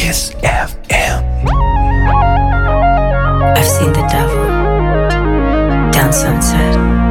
Kiss FM. I've seen the devil down Sunset.